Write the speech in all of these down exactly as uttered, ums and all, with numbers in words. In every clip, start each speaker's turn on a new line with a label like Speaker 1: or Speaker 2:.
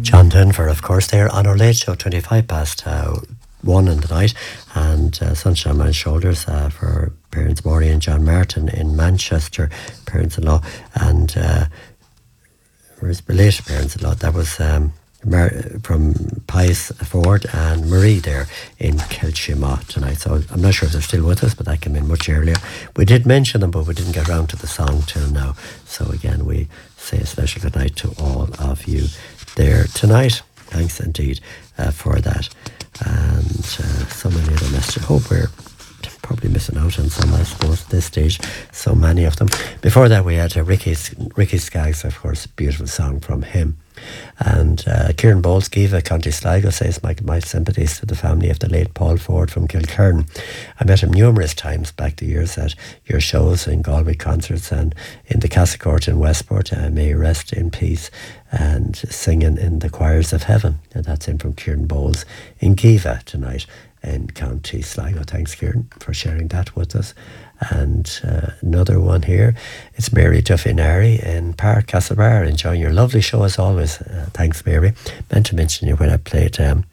Speaker 1: John Denver, of course, there on our late show, twenty-five past uh, one in the night, and uh, Sunshine on My Shoulders uh, for parents Maury and John Martin in Manchester, parents-in-law, and uh, where's belated parents-in-law? That was um, Mar- from Pius Ford and Marie there in Kilchima tonight. So I'm not sure if they're still with us, but that came in much earlier. We did mention them, but we didn't get around to the song till now. So again, we say a special good night to all of you there tonight. Thanks indeed uh, for that. And uh, so many other messages. I hope we're probably missing out on some, I suppose, at this stage. So many of them. Before that, we had uh, Ricky's, Ricky Skaggs, of course, beautiful song from him. And uh, Kieran Bowles, Giva, County Sligo, says, my, my sympathies to the family of the late Paul Ford from Kilkern. I met him numerous times back the years at your shows in Galway concerts and in the Casa Court in Westport. Uh, may he rest in peace, and singing in the choirs of heaven. And that's in from Kieran Bowles in Giva tonight in County Sligo. Thanks, Kieran, for sharing that with us. And uh, another one here, it's Mary Duffinari in Park Castlebar, enjoying your lovely show as always. Uh, thanks, Mary. Meant to mention you when I played um,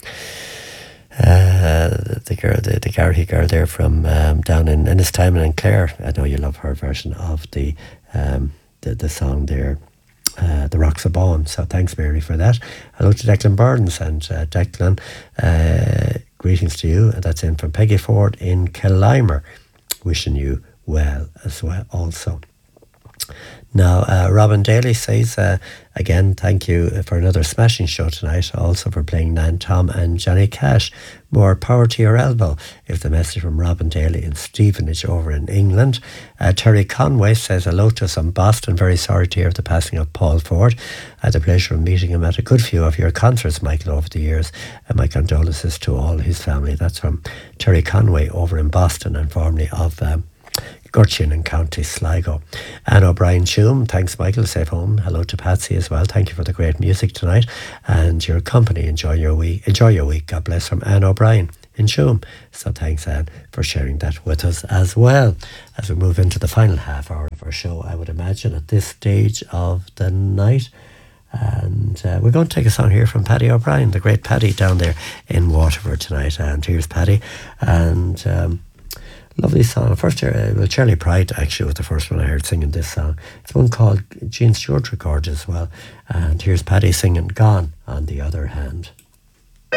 Speaker 1: uh, the girl, the, the Garrihy girl there from um, down in Ennistimon and Clare. I know you love her version of the um, the, the song there, uh, The Rocks of Bawn. So thanks, Mary, for that. Hello to Declan Burns and uh, Declan. Uh, greetings to you. That's in from Peggy Ford in Killimer. Wishing you well as well also. Now, uh, Robin Daly says, uh, again, thank you for another smashing show tonight, also for playing Nan Tom and Johnny Cash. More power to your elbow, is the message from Robin Daly in Stevenage over in England. Uh, Terry Conway says, hello to us from Boston. Very sorry to hear of the passing of Paul Ford. I had the pleasure of meeting him at a good few of your concerts, Michael, over the years. And my condolences to all his family. That's from Terry Conway over in Boston and formerly of Um, Gurchin in County Sligo. Anne O'Brien Choom, thanks Michael, safe home. Hello to Patsy as well. Thank you for the great music tonight and your company. Enjoy your week. Enjoy your week. God bless, from Anne O'Brien in Choom. So thanks, Anne, for sharing that with us as well. As we move into the final half hour of our show, I would imagine at this stage of the night. And uh, we're going to take a song here from Paddy O'Brien, the great Paddy down there in Waterford tonight. And here's Paddy. And um, lovely song. First, uh, well, Charlie Pride actually was the first one I heard singing this song. It's one called Gene Stewart recorded as well. And here's Paddy singing Gone on the Other Hand.